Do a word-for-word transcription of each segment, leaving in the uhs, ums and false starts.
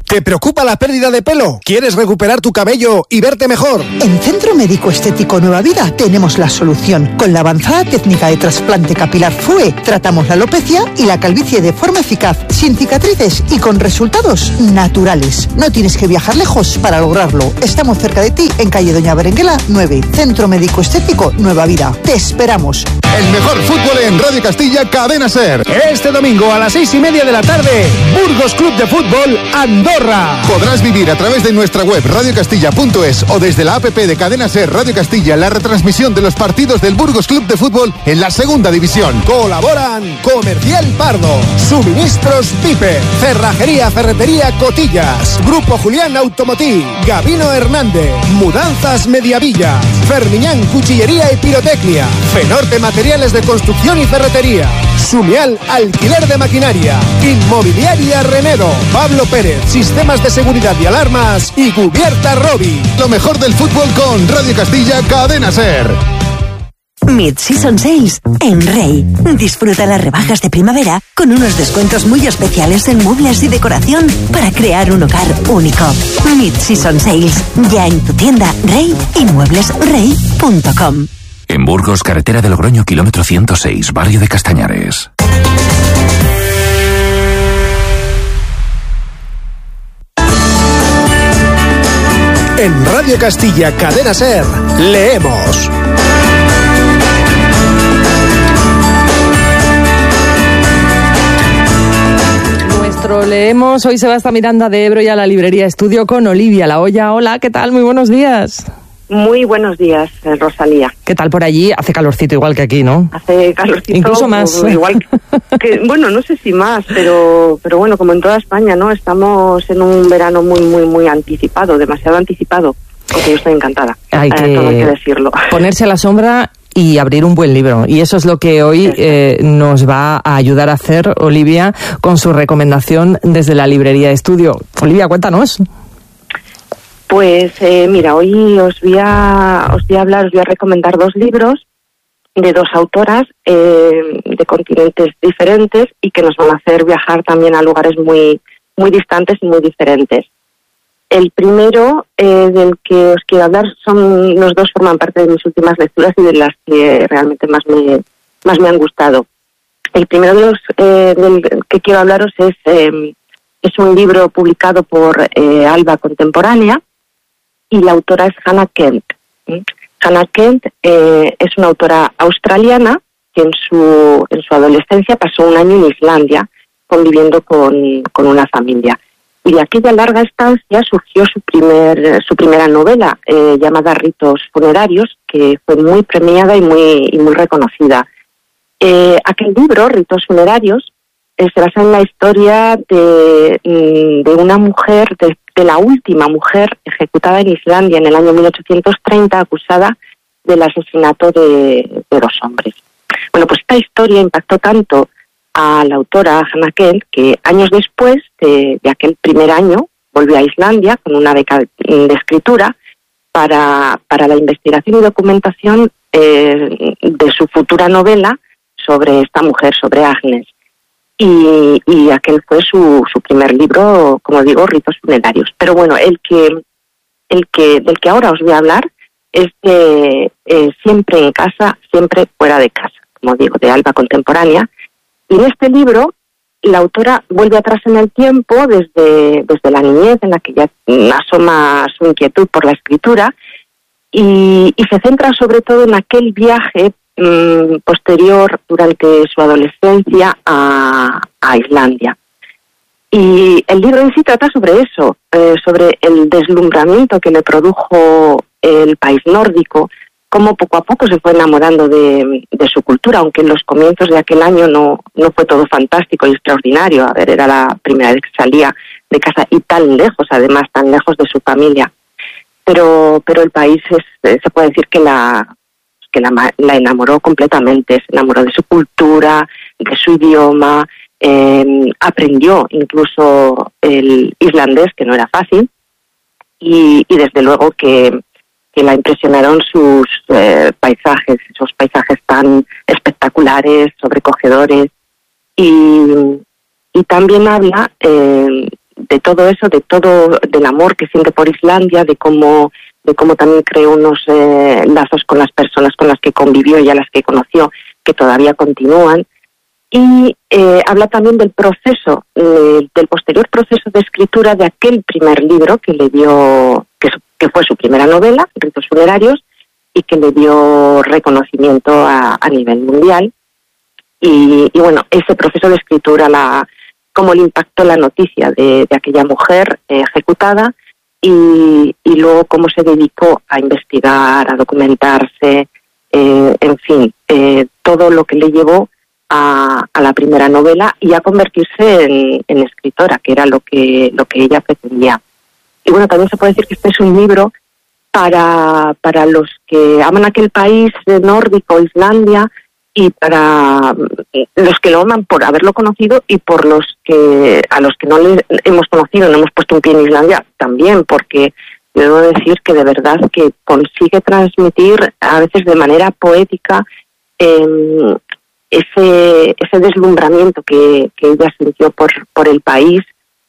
¿Te preocupa la pérdida de pelo? ¿Quieres recuperar tu cabello y verte mejor? En Centro Médico Estético Nueva Vida tenemos la solución. Con la avanzada técnica de trasplante capilar F U E, tratamos la alopecia y la calvicie de forma eficaz, sin cicatrices y con resultados naturales. No tienes que viajar lejos para lograrlo. Estamos cerca de ti en calle Doña Berenguela nueve, Centro Médico Estético Nueva Vida. Te esperamos. El mejor fútbol en Radio Castilla, Cadena SER. Este domingo a las seis y media de la tarde, Burgos Club de Fútbol, Andorra. Podrás vivir a través de nuestra web radio castilla punto es o desde la app de Cadena SER Radio Castilla la retransmisión de los partidos del Burgos Club de Fútbol en la segunda división. Colaboran Comercial Pardo, Suministros Pipe, Cerrajería Ferretería Cotillas, Grupo Julián Automotiv, Gabino Hernández, Mudanzas Mediavilla, Fermiñán Cuchillería y Pirotecnia, Fenorte Materiales de Construcción y Ferretería, Sumial Alquiler de Maquinaria, Inmobiliaria Renedo, Pablo Pérez, Sistemas de Seguridad y Alarmas y Cubierta Robi. Lo mejor del fútbol con Radio Castilla, Cadena SER. Mid-Season Sales en Rey. Disfruta las rebajas de primavera con unos descuentos muy especiales en muebles y decoración para crear un hogar único. Mid-Season Sales, ya en tu tienda Rey y muebles rey punto com. En Burgos, carretera de Logroño, kilómetro ciento seis, barrio de Castañares. En Radio Castilla, Cadena SER, leemos. Nuestro leemos, hoy se va hasta Miranda de Ebro y a la librería Estudio con Olivia La Hoya. Hola, ¿qué tal? Muy buenos días. Muy buenos días, Rosalía. ¿Qué tal por allí? Hace calorcito igual que aquí, ¿no? Hace calorcito. Incluso más. Igual que, que, bueno, no sé si más, pero pero bueno, como en toda España, ¿no? Estamos en un verano muy, muy, muy anticipado, demasiado anticipado. Porque yo estoy encantada. Hay que, eh, todo hay que decirlo. Ponerse a la sombra y abrir un buen libro. Y eso es lo que hoy eh, nos va a ayudar a hacer Olivia con su recomendación desde la librería Estudio. Olivia, cuéntanos. Pues eh, mira, hoy os voy a os voy a hablar, os voy a recomendar dos libros de dos autoras eh, de continentes diferentes y que nos van a hacer viajar también a lugares muy muy distantes y muy diferentes. El primero eh, del que os quiero hablar, son los dos forman parte de mis últimas lecturas y de las que realmente más me más me han gustado. El primero de los eh, del que quiero hablaros es eh, es un libro publicado por eh, Alba Contemporánea. Y la autora es Hannah Kent. ¿Mm? Hannah Kent eh, es una autora australiana que en su en su adolescencia pasó un año en Islandia conviviendo con, con una familia. Y de aquella larga estancia surgió su primer su primera novela eh, llamada Ritos Funerarios, que fue muy premiada y muy y muy reconocida. Eh, aquel libro, Ritos Funerarios, eh, se basa en la historia de, de una mujer de de la última mujer ejecutada en Islandia en el año mil ochocientos treinta, acusada del asesinato de, de dos hombres. Bueno, pues esta historia impactó tanto a la autora Hannah Kent que años después de, de aquel primer año volvió a Islandia con una beca de escritura para, para la investigación y documentación eh, de su futura novela sobre esta mujer, sobre Agnes. Y, y aquel fue su, su primer libro, como digo, Ritos Funerarios. Pero bueno, el que el que del que ahora os voy a hablar es de eh, Siempre en casa, siempre fuera de casa, como digo, de Alba Contemporánea. Y en este libro la autora vuelve atrás en el tiempo desde, desde la niñez, en la que ya asoma su inquietud por la escritura, y, y se centra sobre todo en aquel viaje posterior durante su adolescencia a, a Islandia. Y el libro en sí trata sobre eso, eh, sobre el deslumbramiento que le produjo el país nórdico, cómo poco a poco se fue enamorando de, de su cultura, aunque en los comienzos de aquel año no, no fue todo fantástico y extraordinario. A ver, era la primera vez que salía de casa y tan lejos, además, tan lejos de su familia. Pero, pero el país es, se puede decir que la que la, la enamoró completamente, se enamoró de su cultura, de su idioma, eh, aprendió incluso el islandés, que no era fácil, y, y desde luego que, que la impresionaron sus eh, paisajes, esos paisajes tan espectaculares, sobrecogedores, y, y también habla eh, de todo eso, de todo, del amor que siente por Islandia, de cómo, de cómo también creó unos eh, lazos con las personas con las que convivió y a las que conoció, que todavía continúan. Y eh, habla también del proceso, eh, del posterior proceso de escritura de aquel primer libro que le dio, que, que fue su primera novela, Ritos funerarios, y que le dio reconocimiento a, a nivel mundial. Y, y bueno, ese proceso de escritura, la, cómo le impactó la noticia de, de aquella mujer eh, ejecutada, y, y luego cómo se dedicó a investigar, a documentarse, eh, en fin, eh, todo lo que le llevó a, a la primera novela y a convertirse en, en escritora, que era lo que, lo que ella pretendía. Y bueno, también se puede decir que este es un libro para, para los que aman aquel país nórdico, Islandia, y para los que lo aman por haberlo conocido y por los que a los que no le hemos conocido, no hemos puesto un pie en Islandia también, porque debo decir que de verdad que consigue transmitir a veces de manera poética eh, ese ese deslumbramiento que, que ella sintió por por el país,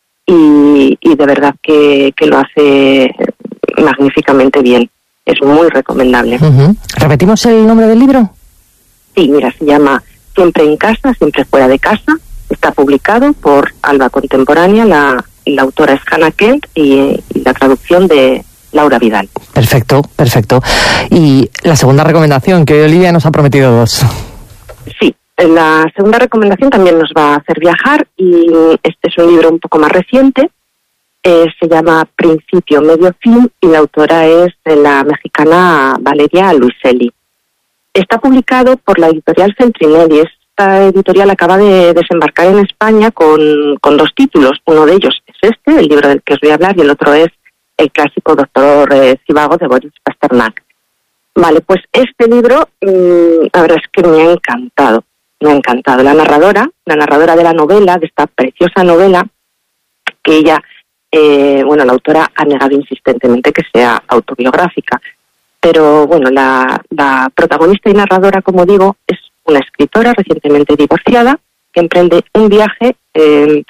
y, y de verdad que, que lo hace magníficamente bien. Es muy recomendable. Uh-huh. ¿Repetimos el nombre del libro? Sí, mira, se llama Siempre en casa, siempre fuera de casa. Está publicado por Alba Contemporánea, la, la autora es Hannah Kent y, y la traducción de Laura Vidal. Perfecto, perfecto. Y la segunda recomendación, que Olivia nos ha prometido dos. Sí, la segunda recomendación también nos va a hacer viajar, y este es un libro un poco más reciente. Eh, se llama Principio, Medio, Fin, y la autora es la mexicana Valeria Luiselli. Está publicado por la editorial Centineli. Esta editorial acaba de desembarcar en España con, con dos títulos. Uno de ellos es este, el libro del que os voy a hablar, y el otro es el clásico Doctor eh, Zhivago de Boris Pasternak. Vale, pues este libro, mmm, la verdad es que me ha encantado, me ha encantado. La narradora, la narradora de la novela, de esta preciosa novela, que ella, eh, bueno, la autora ha negado insistentemente que sea autobiográfica. Pero bueno, la, la protagonista y narradora, como digo, es una escritora recientemente divorciada que emprende un viaje eh,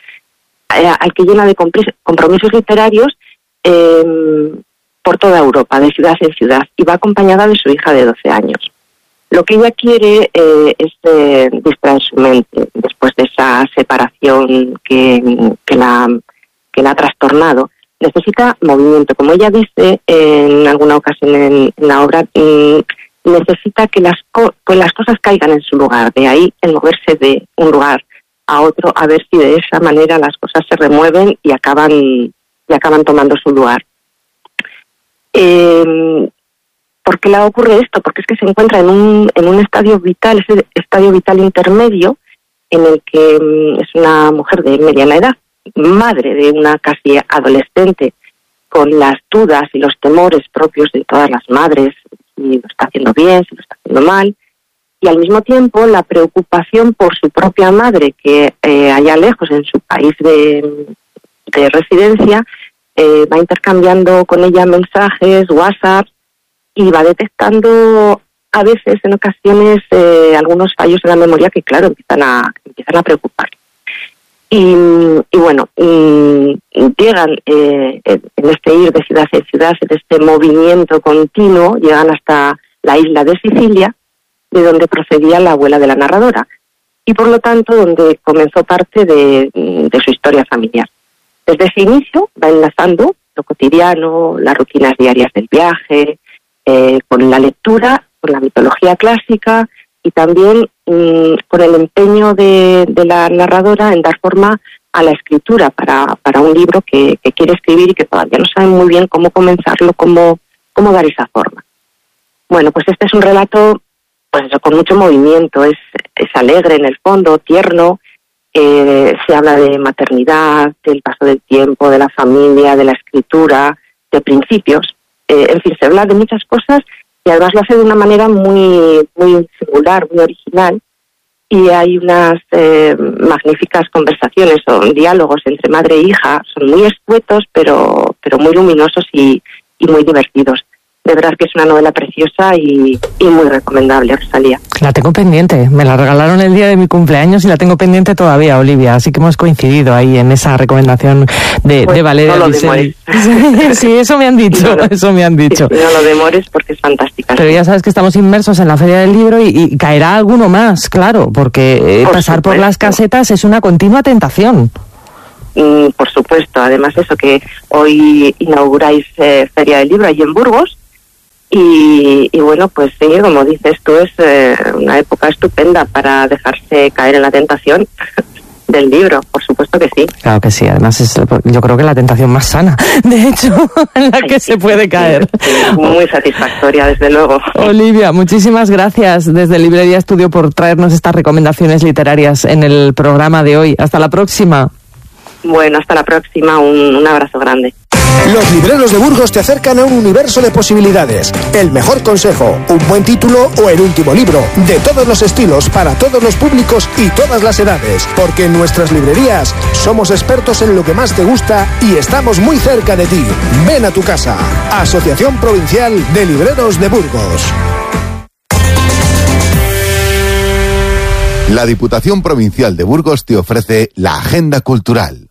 al que llena de compromisos literarios eh, por toda Europa, de ciudad en ciudad, y va acompañada de su hija de doce años. Lo que ella quiere eh, es eh, distraer su mente después de esa separación que, que, la, que la ha trastornado. Necesita movimiento. Como ella dice en alguna ocasión en, en la obra, mmm, necesita que las, co- que las cosas caigan en su lugar. De ahí el moverse de un lugar a otro, a ver si de esa manera las cosas se remueven y acaban, y acaban tomando su lugar. Eh, ¿Por qué le ocurre esto? Porque es que se encuentra en un, en un estadio vital, ese estadio vital intermedio, en el que mmm, es una mujer de mediana edad, madre de una casi adolescente, con las dudas y los temores propios de todas las madres, si lo está haciendo bien, si lo está haciendo mal, y al mismo tiempo la preocupación por su propia madre, que eh, allá lejos en su país de, de residencia, eh, va intercambiando con ella mensajes, WhatsApp, y va detectando a veces, en ocasiones, eh, algunos fallos en la memoria que, claro, empiezan a, empiezan a preocupar. Y, y bueno, y, y llegan eh, en este ir de ciudad en ciudad, en este movimiento continuo, llegan hasta la isla de Sicilia, de donde procedía la abuela de la narradora, y por lo tanto donde comenzó parte de, de su historia familiar. Desde ese inicio va enlazando lo cotidiano, las rutinas diarias del viaje, eh, con la lectura, con la mitología clásica, y también mmm, con el empeño de, de la narradora en dar forma a la escritura para, para un libro que, que quiere escribir y que todavía no sabe muy bien cómo comenzarlo, cómo, cómo dar esa forma. Bueno, pues este es un relato pues con mucho movimiento, es, es alegre en el fondo, tierno, eh, se habla de maternidad, del paso del tiempo, de la familia, de la escritura, de principios, eh, en fin, se habla de muchas cosas. Y además lo hace de una manera muy muy singular, muy original, y hay unas eh, magníficas conversaciones o diálogos entre madre e hija, son muy escuetos pero pero muy luminosos y, y muy divertidos. de verdad que es una novela preciosa y, y muy recomendable, Rosalía. La tengo pendiente, me la regalaron el día de mi cumpleaños y la tengo pendiente todavía, Olivia, así que hemos coincidido ahí en esa recomendación de, pues de Valeria no lo Luiselli. Sí, eso me han dicho, no, eso me han dicho. Sí, no lo demores porque es fantástica. Pero ya sabes que estamos inmersos en la Feria del Libro y, y caerá alguno más, claro, porque eh, por pasar supuesto. por las casetas es una continua tentación. Mm, por supuesto, además eso que hoy inauguráis eh, Feria del Libro allí en Burgos. Y, y bueno, pues sí, como dices tú, es eh, una época estupenda para dejarse caer en la tentación del libro, por supuesto que sí. Claro que sí, además es yo creo que la tentación más sana, de hecho, en la Ay, que sí, se puede caer. Sí, sí, muy satisfactoria, desde luego. Olivia, muchísimas gracias desde Librería Estudio por traernos estas recomendaciones literarias en el programa de hoy. Hasta la próxima. Bueno, hasta la próxima, un, un abrazo grande. Los libreros de Burgos te acercan a un universo de posibilidades. El mejor consejo, un buen título o el último libro. De todos los estilos, para todos los públicos y todas las edades. Porque en nuestras librerías somos expertos en lo que más te gusta y estamos muy cerca de ti. Ven a tu casa. Asociación Provincial de Libreros de Burgos. La Diputación Provincial de Burgos te ofrece la Agenda Cultural.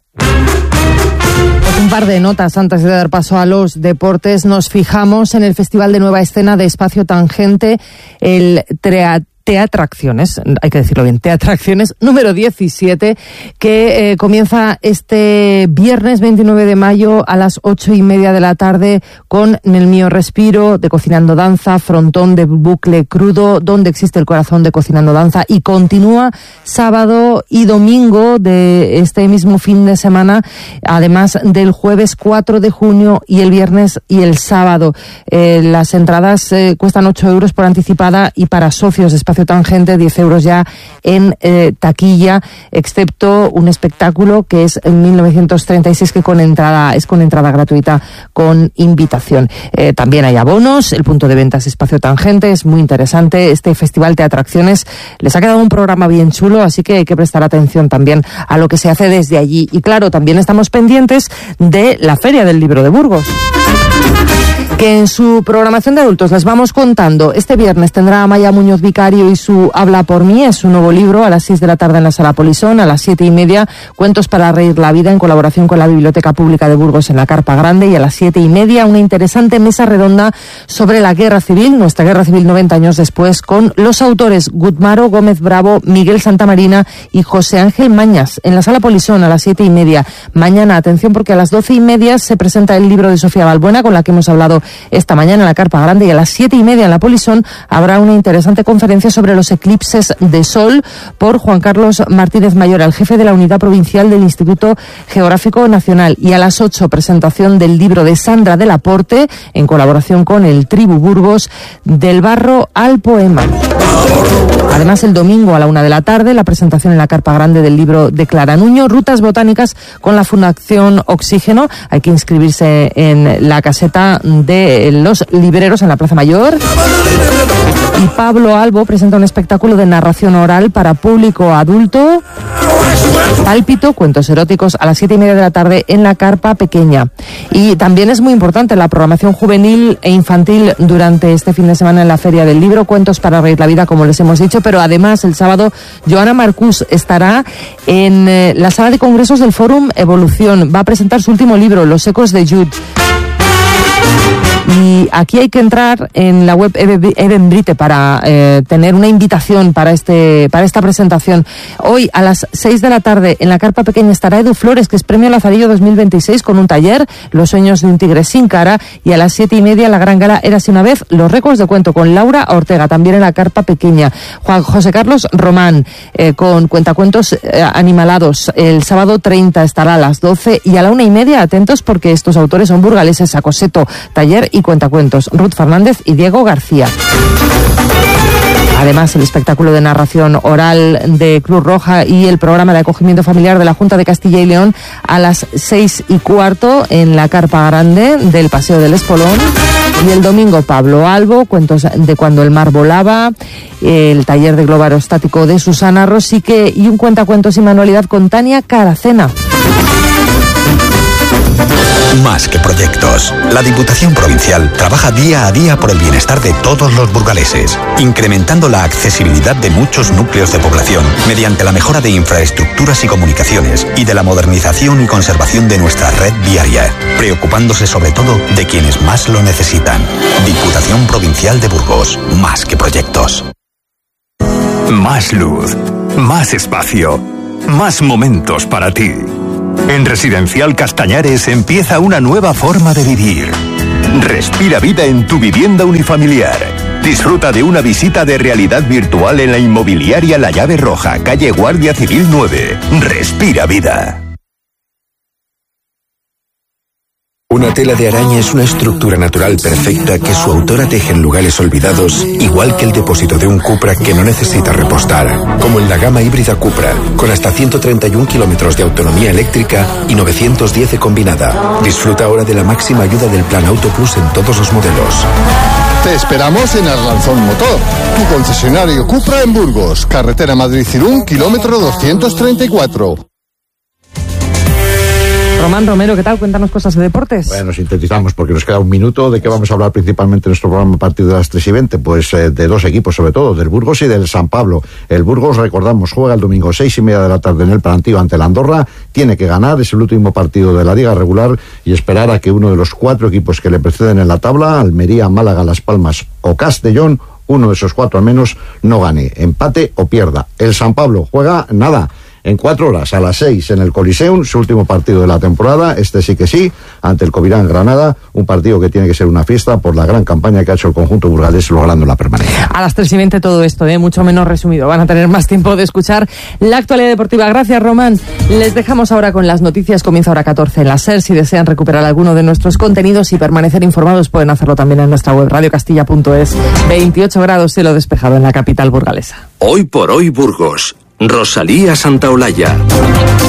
Un par de notas antes de dar paso a los deportes. Nos fijamos en el Festival de Nueva Escena de Espacio Tangente, el Teatro. Teatracciones, hay que decirlo bien, Teatracciones número diecisiete, que eh, comienza este viernes veintinueve de mayo a las ocho y media de la tarde con El mío respiro, de Cocinando Danza, Frontón de Bucle Crudo, Donde existe el corazón, de Cocinando Danza, y continúa sábado y domingo de este mismo fin de semana, además del jueves cuatro de junio y el viernes y el sábado. Eh, las entradas eh, cuestan ocho euros por anticipada y para socios de Espacio Tangente diez euros ya en eh, taquilla, excepto un espectáculo que es en mil novecientos treinta y seis que con entrada es con entrada gratuita con invitación. Eh, también hay abonos, el punto de venta es Espacio Tangente, es muy interesante este festival de atracciones. Les ha quedado un programa bien chulo, así que hay que prestar atención también a lo que se hace desde allí. Y claro, también estamos pendientes de la Feria del Libro de Burgos, que en su programación de adultos les vamos contando. Este viernes tendrá a Maya Muñoz Vicario y su Habla por mí, es su nuevo libro, a las seis de la tarde en la Sala Polisón, a las siete y media Cuentos para reír la vida, en colaboración con la Biblioteca Pública de Burgos en la Carpa Grande, y a las siete y media una interesante mesa redonda sobre la Guerra Civil, nuestra Guerra Civil noventa años después, con los autores Gutmaro Gómez Bravo, Miguel Santamarina y José Ángel Mañas, en la Sala Polisón a las siete y media. Mañana, atención, porque a las doce y media se presenta el libro de Sofía Balbuena, con la que hemos hablado esta mañana en la Carpa Grande, y a las siete y media en la Polisón habrá una interesante conferencia sobre los eclipses de sol por Juan Carlos Martínez Mayor, el jefe de la unidad provincial del Instituto Geográfico Nacional. Y a las ocho, presentación del libro de Sandra del Aporte, en colaboración con el Tribu Burgos, Del barro al poema. Además, el domingo a la una de la tarde, la presentación en la Carpa Grande del libro de Clara Nuño, Rutas Botánicas con la Fundación Oxígeno. Hay que inscribirse en la caseta de los libreros en la Plaza Mayor. Y Pablo Albo presenta un espectáculo de narración oral para público adulto, Pálpito, cuentos eróticos, a las siete y media de la tarde en la Carpa Pequeña. Y también es muy importante la programación juvenil e infantil durante este fin de semana en la Feria del Libro, Cuentos para reír la vida, como les hemos dicho, pero además el sábado Joana Marcús estará en eh, la sala de congresos del Fórum Evolución. Va a presentar su último libro, Los ecos de Jude. Y aquí hay que entrar en la web Evenbrite para eh, tener una invitación para este para esta presentación. Hoy a las seis de la tarde en la Carpa Pequeña estará Edu Flores, que es Premio Lazarillo dos mil veintiséis, con un taller, Los sueños de un tigre sin cara, y a las siete y media la gran gala Érase una vez, Los récords de cuento, con Laura Ortega, también en la Carpa Pequeña. Juan José Carlos Román, eh, con cuentacuentos eh, animalados. El sábado treinta estará a las doce, y a la una y media, atentos porque estos autores son burgaleses, Sacoseto, taller y cuentacuentos, Ruth Fernández y Diego García. Además, el espectáculo de narración oral de Cruz Roja y el programa de acogimiento familiar de la Junta de Castilla y León a las seis y cuarto en la Carpa Grande del Paseo del Espolón. Y el domingo Pablo Albo, cuentos de Cuando el mar volaba, el taller de globo aerostático de Susana Rosique y un cuentacuentos y manualidad con Tania Caracena. Más que proyectos. La Diputación Provincial trabaja día a día por el bienestar de todos los burgaleses, incrementando la accesibilidad de muchos núcleos de población mediante la mejora de infraestructuras y comunicaciones y de la modernización y conservación de nuestra red viaria, preocupándose sobre todo de quienes más lo necesitan. Diputación Provincial de Burgos. Más que proyectos. Más luz, más espacio, más momentos para ti. En Residencial Castañares empieza una nueva forma de vivir. Respira vida en tu vivienda unifamiliar. Disfruta de una visita de realidad virtual en la inmobiliaria La Llave Roja, calle Guardia Civil nueve. Respira vida. Una tela de araña es una estructura natural perfecta que su autora teje en lugares olvidados, igual que el depósito de un Cupra que no necesita repostar, como en la gama híbrida Cupra, con hasta ciento treinta y un kilómetros de autonomía eléctrica y novecientos diez de combinada. Disfruta ahora de la máxima ayuda del Plan Auto Plus en todos los modelos. Te esperamos en Arlanzón Motor, tu concesionario Cupra en Burgos, carretera Madrid-Irún, kilómetro doscientos treinta y cuatro. Román Romero, ¿qué tal? Cuéntanos cosas de deportes. Bueno, sintetizamos porque nos queda un minuto. ¿De qué vamos a hablar principalmente en nuestro programa a partir de las tres y veinte? Pues eh, de dos equipos, sobre todo, del Burgos y del San Pablo. El Burgos, recordamos, juega el domingo seis y media de la tarde en el Plantío ante el Andorra. Tiene que ganar, es el último partido de la liga regular y esperar a que uno de los cuatro equipos que le preceden en la tabla, Almería, Málaga, Las Palmas o Castellón, uno de esos cuatro al menos, no gane, empate o pierda. El San Pablo juega nada. En cuatro horas, a las seis, en el Coliseum, su último partido de la temporada, este sí que sí, ante el Covirán Granada, un partido que tiene que ser una fiesta por la gran campaña que ha hecho el conjunto burgalés logrando la permanencia. A las tres y veinte todo esto, ¿eh? Mucho menos resumido, van a tener más tiempo de escuchar la actualidad deportiva. Gracias, Román. Les dejamos ahora con las noticias, comienza hora catorce en la SER. Si desean recuperar alguno de nuestros contenidos y permanecer informados, pueden hacerlo también en nuestra web, radio castilla punto es. veintiocho grados, cielo despejado en la capital burgalesa. Hoy por hoy Burgos. Rosalía Santaolalla.